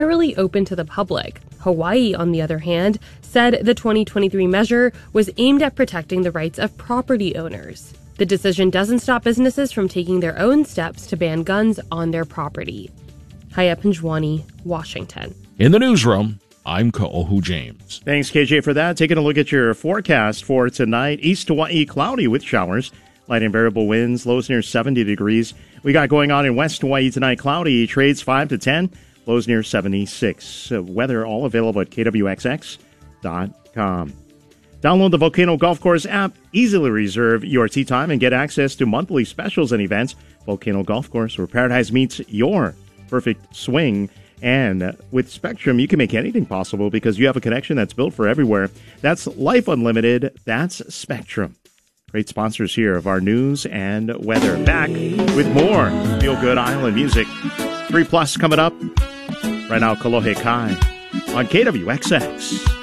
generally open to the public. Hawaii, on the other hand, said the 2023 measure was aimed at protecting the rights of property owners. The decision doesn't stop businesses from taking their own steps to ban guns on their property. Haya Pinjwani, Washington. In the newsroom, I'm Ko'ohu James. Thanks, KJ, for that. Taking a look at your forecast for tonight. East Hawaii, cloudy with showers. Light and variable winds, lows near 70 degrees. We got going on in West Hawaii tonight, cloudy, trades 5 to 10, lows near 76. Weather all available at kwxx.com. Download the Volcano Golf Course app, easily reserve your tee time, and get access to monthly specials and events. Volcano Golf Course, where paradise meets your perfect swing. And with Spectrum, you can make anything possible because you have a connection that's built for everywhere. That's Life Unlimited. That's Spectrum. Great sponsors here of our news and weather. Back with more feel-good island music. 3 Plus coming up. Right now, Kalohe Kai on KWXX.